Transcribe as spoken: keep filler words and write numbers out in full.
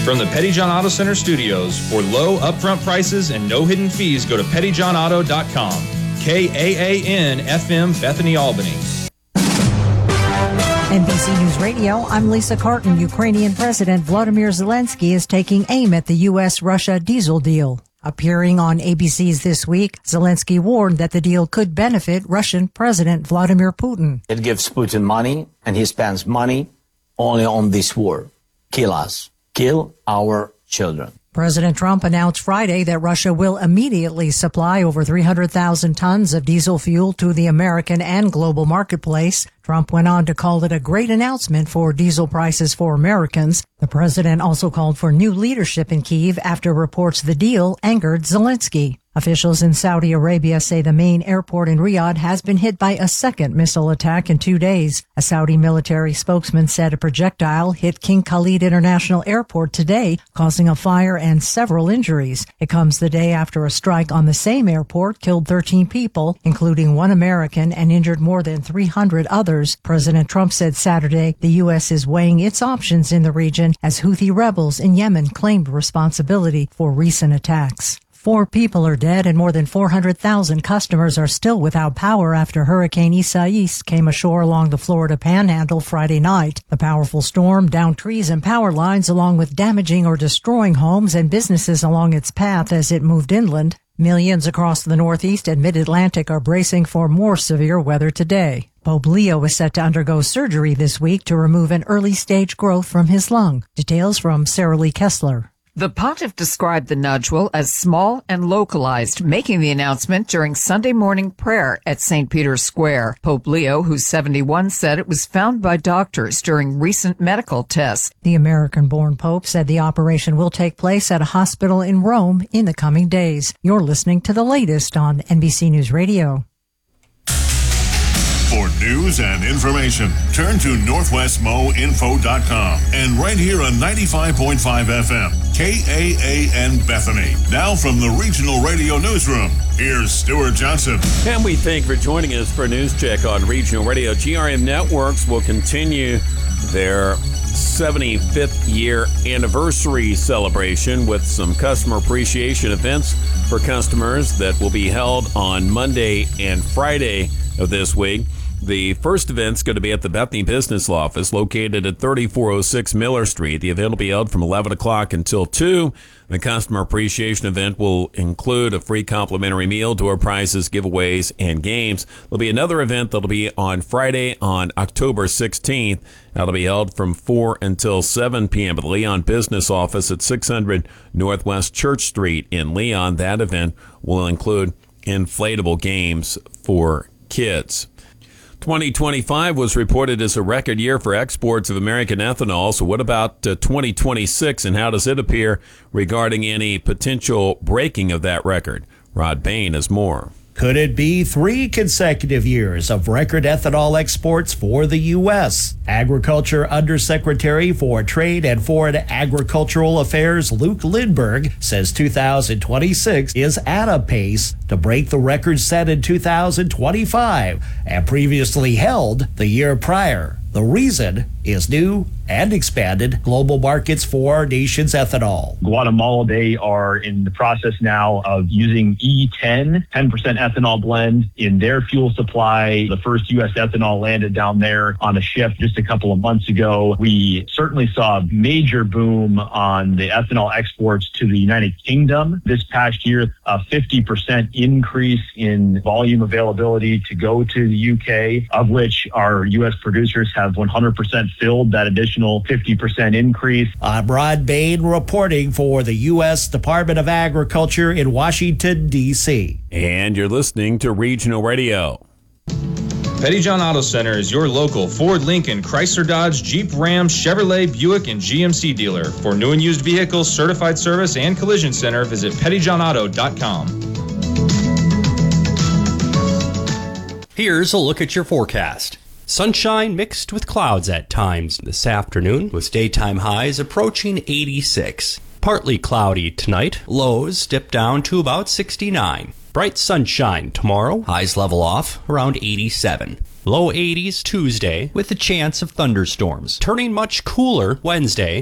From the Petty John Auto Center studios, for low upfront prices and no hidden fees, go to petty john auto dot com. K A A N F M, Bethany, Albany. N B C News Radio, I'm Lisa Carton. Ukrainian President Vladimir Zelensky is taking aim at the U S Russia diesel deal. Appearing on A B C's This Week, Zelensky warned that the deal could benefit Russian President Vladimir Putin. It gives Putin money, and he spends money only on this war. Kill us. Kill our children. President Trump announced Friday that Russia will immediately supply over three hundred thousand tons of diesel fuel to the American and global marketplace. Trump went on to call it a great announcement for diesel prices for Americans. The president also called for new leadership in Kyiv after reports the deal angered Zelensky. Officials in Saudi Arabia say the main airport in Riyadh has been hit by a second missile attack in two days. A Saudi military spokesman said a projectile hit King Khalid International Airport today, causing a fire and several injuries. It comes the day after a strike on the same airport killed thirteen people, including one American, and injured more than three hundred others. President Trump said Saturday the U S is weighing its options in the region as Houthi rebels in Yemen claimed responsibility for recent attacks. Four people are dead and more than four hundred thousand customers are still without power after Hurricane Isaias came ashore along the Florida Panhandle Friday night. The powerful storm downed trees and power lines along with damaging or destroying homes and businesses along its path as it moved inland. Millions across the Northeast and Mid-Atlantic are bracing for more severe weather today. Pope Leo is set to undergo surgery this week to remove an early-stage growth from his lung. Details from Sarah Lee Kessler. The pontiff described the nodule as small and localized, making the announcement during Sunday morning prayer at Saint Peter's Square. Pope Leo, who's seventy-one, said it was found by doctors during recent medical tests. The American-born Pope said the operation will take place at a hospital in Rome in the coming days. You're listening to the latest on N B C News Radio. For news and information, turn to northwest mo info dot com and right here on ninety-five point five F M, K A A N Bethany. Now from the Regional Radio Newsroom, here's Stuart Johnson. And we thank you for joining us for a news check on Regional Radio. G R M Networks will continue their seventy-fifth year anniversary celebration with some customer appreciation events for customers that will be held on Monday and Friday of this week. The first event's going to be at the Bethany Business Law Office located at thirty-four oh six Miller Street. The event will be held from eleven o'clock until two. The customer appreciation event will include a free complimentary meal, door prizes, giveaways, and games. There'll be another event that'll be on Friday on October sixteenth. That'll be held from four until seven p.m. at the Leon Business Office at six hundred Northwest Church Street in Leon. That event will include inflatable games for kids. twenty twenty-five was reported as a record year for exports of American ethanol. So what about uh, twenty twenty-six, and how does it appear regarding any potential breaking of that record? Rod Bain has more. Could it be three consecutive years of record ethanol exports for the U S? Agriculture Undersecretary for Trade and Foreign Agricultural Affairs Luke Lindberg says two thousand twenty-six is at a pace to break the record set in two thousand twenty-five and previously held the year prior. The reason is new and expanded global markets for our nation's ethanol. Guatemala, they are in the process now of using E ten, ten percent ethanol blend in their fuel supply. The first U S ethanol landed down there on a ship just a couple of months ago. We certainly saw a major boom on the ethanol exports to the United Kingdom this past year, a fifty percent increase in volume availability to go to the U K, of which our U S producers have one hundred percent filled that additional fifty percent increase. I'm Rod Bain reporting for the U S Department of Agriculture in Washington, D C And you're listening to Regional Radio. Petty John Auto Center is your local Ford, Lincoln, Chrysler, Dodge, Jeep, Ram, Chevrolet, Buick, and G M C dealer. For new and used vehicles, certified service, and collision center, visit petty john auto dot com. Here's a look at your forecast. Sunshine mixed with clouds at times this afternoon, with daytime highs approaching eighty-six. Partly cloudy tonight, lows dip down to about sixty-nine. Bright sunshine tomorrow, highs level off around eighty-seven. Low eighties Tuesday with a chance of thunderstorms. Turning much cooler Wednesday.